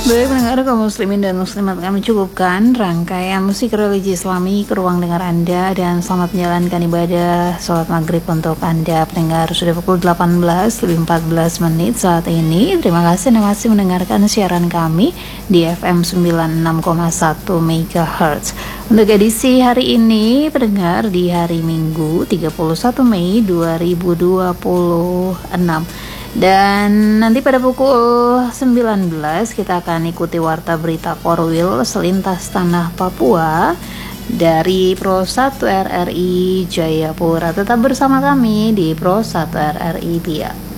Baik pendengar kaum muslimin dan muslimat, kami cukupkan rangkaian musik religi Islami ke ruang dengar Anda dan selamat menjalankan ibadah sholat maghrib untuk Anda pendengar. Sudah pukul 18 lebih 14 menit saat ini. Terima kasih Anda masih mendengarkan siaran kami di FM 96,1 MHz. Untuk edisi hari ini pendengar di hari Minggu 31 Mei 2026. Dan nanti pada pukul 19 kita akan ikuti warta berita Korwil selintas tanah Papua dari Pro 1 RRI Jayapura. Tetap bersama kami di Pro 1 RRI Biak.